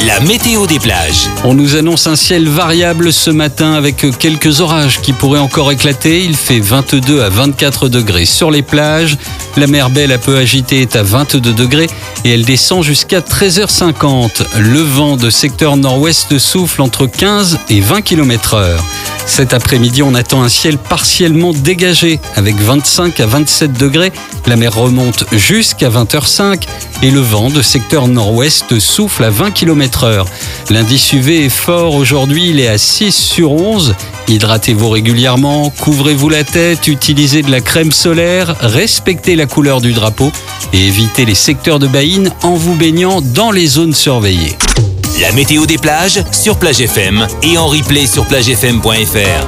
La météo des plages. On nous annonce un ciel variable ce matin avec quelques orages qui pourraient encore éclater. Il fait 22 à 24 degrés sur les plages. La mer Belle un peu agitée est à 22 degrés et elle descend jusqu'à 13h50. Le vent de secteur nord-ouest souffle entre 15 et 20 km/h. Cet après-midi, on attend un ciel partiellement dégagé avec 25 à 27 degrés. La mer remonte jusqu'à 20h05 et le vent de secteur nord-ouest souffle à 20 km/h. L'indice UV est fort aujourd'hui, il est à 6 sur 11. Hydratez-vous régulièrement, couvrez-vous la tête, utilisez de la crème solaire, respectez la couleur du drapeau et évitez les secteurs de baïnes en vous baignant dans les zones surveillées. La météo des plages sur Plage FM et en replay sur plagefm.fr.